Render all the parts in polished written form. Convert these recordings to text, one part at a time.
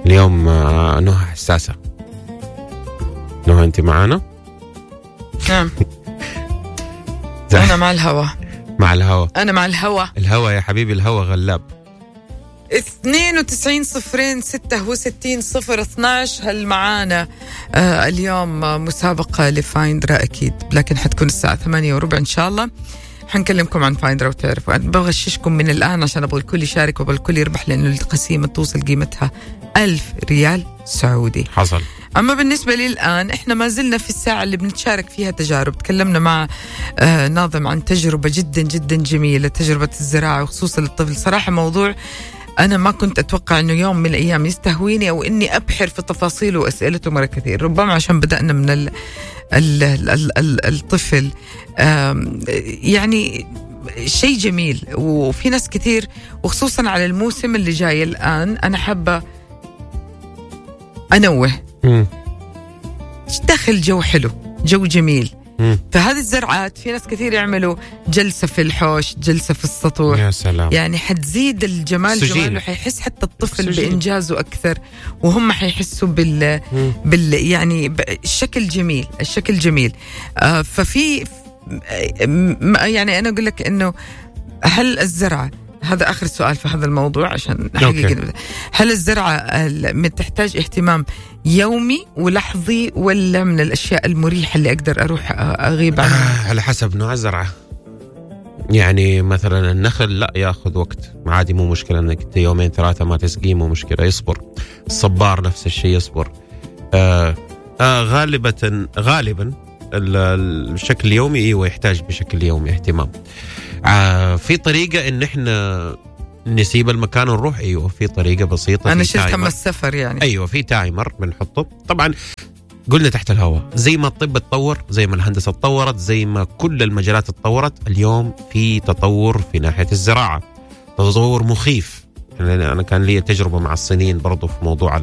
اليوم نهى حساسة. نهى أنت معانا؟ نعم. أنا مع الهوا. مع الهوا. أنا مع الهوا. الهوا يا حبيبي، الهوا غلاب. 92-066-012. هل معانا اليوم مسابقة لفايندرا؟ أكيد، لكن حتكون الساعة 8:15 إن شاء الله. حنكلمكم عن فايندرا وتعرفوا. أنا بغششكم من الآن عشان أبغى الكل يشارك وأبغى الكل يربح، لأنه القسيمة توصل قيمتها 1000 ريال سعودي. حصل. أما بالنسبة لي الآن، إحنا ما زلنا في الساعة اللي بنتشارك فيها تجارب. تكلمنا مع ناظم عن تجربة جدا جدا جميلة، تجربة الزراعة وخصوصا للطفل. صراحة موضوع أنا ما كنت أتوقع أنه يوم من الأيام يستهويني أو أني أبحر في تفاصيله وأسئلته مرة كثير، ربما عشان بدأنا من الطفل. يعني شيء جميل، وفي ناس كثير وخصوصا على الموسم اللي جاي الآن. أنا حابة أنوه داخل جو حلو، جو جميل. فهذه الزرعات في ناس كثير يعملوا جلسة في الحوش، جلسة في السطوح. يا سلام. يعني حتزيد الجمال جماله، حيحس حتى الطفل بإنجازه أكثر، وهم حيحسوا يعني الشكل جميل، الشكل جميل. ففي يعني أنا أقول لك إنه هل الزرعة، هذا آخر سؤال في هذا الموضوع عشان حقيقة، هل الزرعة تحتاج اهتمام يومي ولحظي، ولا من الأشياء المريحة اللي أقدر أروح أغيب عنها؟ على حسب نوع الزرعة. يعني مثلا النخل لا، ياخذ وقت عادي، مو مشكلة انك 2-3 ما تسقيه، مو مشكلة، يصبر. الصبار نفس الشيء، يصبر. غالبا الشكل اليومي ايوه يحتاج بشكل يومي اهتمام. في طريقة ان احنا نسيب المكان ونروح، ايوه في طريقة بسيطة. انا شلت كم السفر يعني. ايوه في تايمر بنحطه. طبعا قلنا تحت الهواء، زي ما الطب تطور، زي ما الهندسة تطورت، زي ما كل المجالات تطورت، اليوم في تطور في ناحية الزراعة، تطور مخيف. انا كان لي تجربة مع الصينيين برضو في موضوع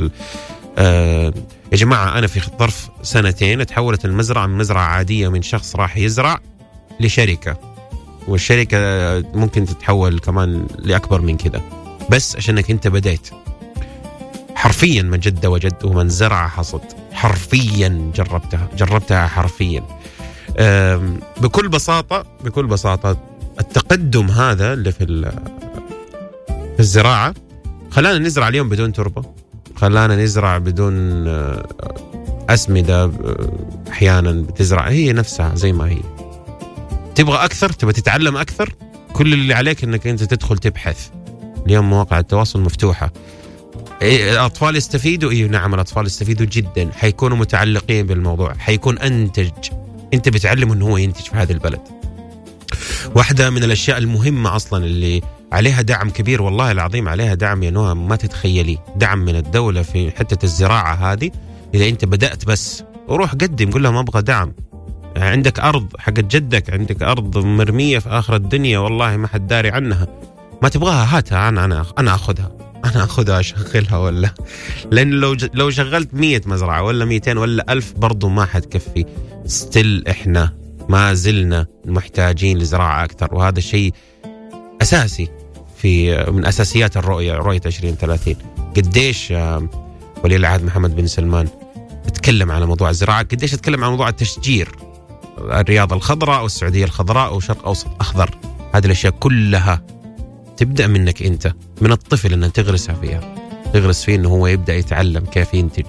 يا جماعة، أنا في ظرف 2 تحولت المزرعة من مزرعة عادية من شخص راح يزرع لشركة، والشركة ممكن تتحول كمان لأكبر من كده، بس عشانك أنت بديت. حرفيا من جد وجد، ومن زرع حصد. حرفيا جربتها حرفيا. بكل بساطة التقدم هذا اللي في الزراعة خلانا نزرع اليوم بدون تربة، خلانا نزرع بدون أسمدة. أحيانا بتزرع هي نفسها زي ما هي. تبغى أكثر، تبغى تتعلم أكثر، كل اللي عليك أنك أنت تدخل تبحث. اليوم مواقع التواصل مفتوحة. الأطفال يستفيدوا، نعم الأطفال يستفيدوا جدا، حيكونوا متعلقين بالموضوع، حيكون أنتج، أنت بتعلمه أنه هو ينتج في هذا البلد. واحدة من الأشياء المهمة أصلا اللي عليها دعم كبير، والله العظيم عليها دعم يا نهى ما تتخيلي، دعم من الدولة في حتة الزراعة هذه. إذا أنت بدأت بس وروح قدم، قل لها ما أبغى دعم. عندك أرض حقت جدك، عندك أرض مرمية في آخر الدنيا والله ما حد داري عنها، ما تبغاها هاتها، أنا أخذها أشغلها، ولا لأن لو شغلت 100 مزرعة ولا 200 ولا 1000 برضو ما حد كفي. ستيل إحنا ما زلنا محتاجين لزراعة أكثر، وهذا الشيء أساسي من أساسيات رؤية 2030. قديش ولي العهد محمد بن سلمان اتكلم على موضوع الزراعة، قديش اتكلم عن موضوع التشجير، الرياض الخضراء والسعودية الخضراء وشرق أوسط أخضر. هذه الأشياء كلها تبدأ منك أنت، من الطفل أن تغرسها فيها، تغرس فيه أنه هو يبدأ يتعلم كيف ينتج.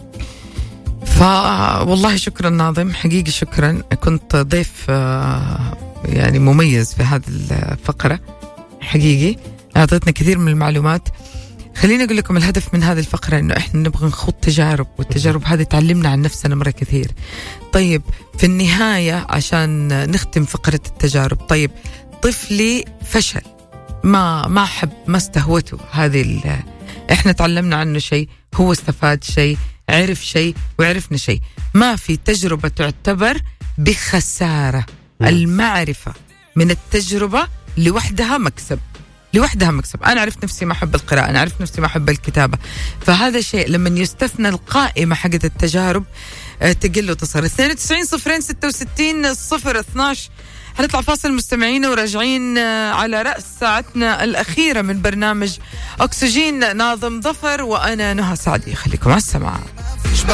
والله شكرا ناظم، حقيقي شكرا. كنت ضيف يعني مميز في هذه الفقرة، حقيقي أعطيتنا كثير من المعلومات. خليني أقول لكم الهدف من هذه الفقرة إنه إحنا نبغى نخوض تجارب، والتجارب هذه تعلمنا عن نفسنا مرة كثير. طيب في النهاية عشان نختم فقرة التجارب، طيب طفلي فشل، ما حب، ما استهوته هذه إحنا تعلمنا عنه شيء، هو استفاد شيء، عرف شيء، وعرفنا شيء. ما في تجربة تعتبر بخسارة. المعرفة من التجربة لوحدها مكسب، لوحدها مكسب. أنا عرفت نفسي ما أحب القراءة، أنا عرفت نفسي ما أحب الكتابة، فهذا شيء لما يستثنى القائمة حقت التجارب تقل وتصير. 92-066-012. هنطلع فاصل مستمعين وراجعين على رأس ساعتنا الأخيرة من برنامج أكسجين. ناظم ظفر وأنا نهى سعدي، خليكم على السماعة.